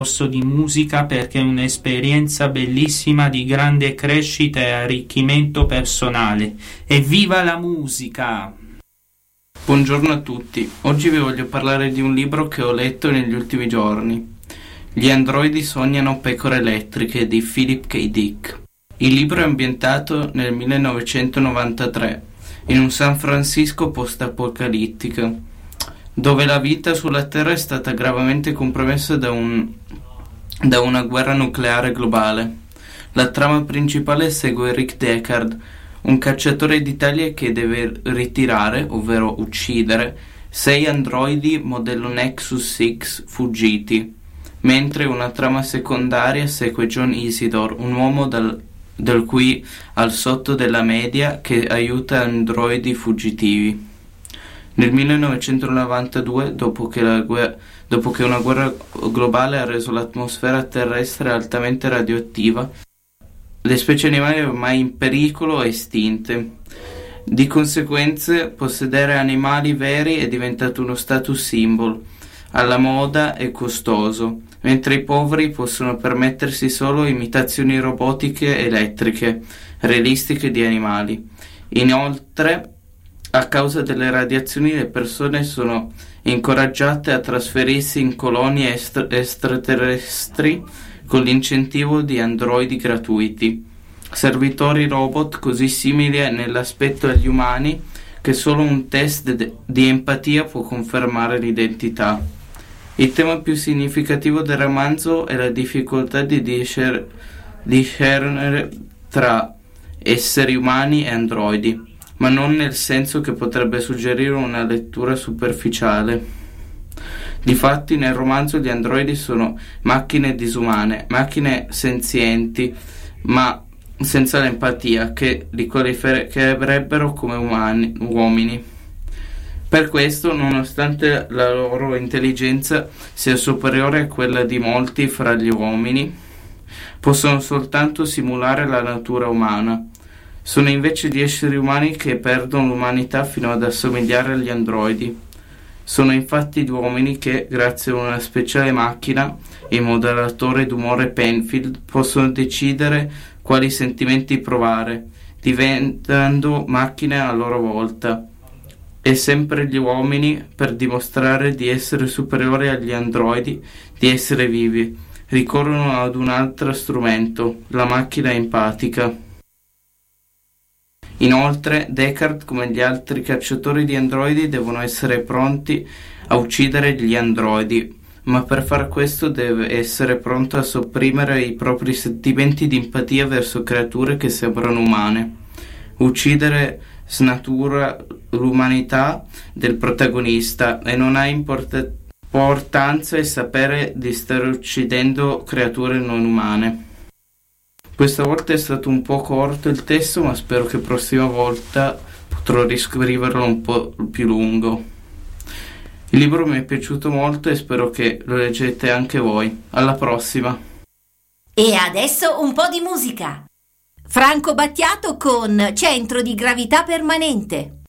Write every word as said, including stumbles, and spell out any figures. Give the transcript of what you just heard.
corso di musica perché è un'esperienza bellissima di grande crescita e arricchimento personale. Evviva la musica! Buongiorno a tutti, oggi vi voglio parlare di un libro che ho letto negli ultimi giorni. Gli androidi sognano pecore elettriche di Philip K. Dick. Il libro è ambientato nel millenovecentonovantatré in un San Francisco post-apocalittica, dove la vita sulla Terra è stata gravemente compromessa da, un, da una guerra nucleare globale. La trama principale segue Rick Deckard, un cacciatore d'Italia che deve ritirare, ovvero uccidere, sei androidi modello Nexus sei fuggiti, mentre una trama secondaria segue John Isidore, un uomo dal, del cui al sotto della media che aiuta androidi fuggitivi. Nel millenovecentonovantadue, dopo che, la guerra, dopo che una guerra globale ha reso l'atmosfera terrestre altamente radioattiva, le specie animali ormai in pericolo e estinte. Di conseguenza, possedere animali veri è diventato uno status symbol, alla moda e costoso, mentre i poveri possono permettersi solo imitazioni robotiche elettriche, realistiche di animali. Inoltre, a causa delle radiazioni, le persone sono incoraggiate a trasferirsi in colonie estra- extraterrestri con l'incentivo di androidi gratuiti, servitori robot così simili nell'aspetto agli umani che solo un test de- di empatia può confermare l'identità. Il tema più significativo del romanzo è la difficoltà di discer- discernere tra esseri umani e androidi, ma non nel senso che potrebbe suggerire una lettura superficiale. Difatti nel romanzo gli androidi sono macchine disumane, macchine senzienti, ma senza l'empatia, che li qualificherebbero come umani, uomini. Per questo, nonostante la loro intelligenza sia superiore a quella di molti fra gli uomini, possono soltanto simulare la natura umana. Sono invece gli esseri umani che perdono l'umanità fino ad assomigliare agli androidi. Sono infatti gli uomini che, grazie a una speciale macchina, il modellatore d'umore Penfield, possono decidere quali sentimenti provare, diventando macchine a loro volta. E sempre gli uomini, per dimostrare di essere superiori agli androidi, di essere vivi, ricorrono ad un altro strumento, la macchina empatica. Inoltre, Deckard, come gli altri cacciatori di androidi, devono essere pronti a uccidere gli androidi, ma per far questo deve essere pronto a sopprimere i propri sentimenti di empatia verso creature che sembrano umane. Uccidere snatura l'umanità del protagonista e non ha import- importanza il sapere di stare uccidendo creature non umane. Questa volta è stato un po' corto il testo, ma spero che prossima volta potrò riscriverlo un po' più lungo. Il libro mi è piaciuto molto e spero che lo leggete anche voi. Alla prossima! E adesso un po' di musica. Franco Battiato con Centro di Gravità Permanente.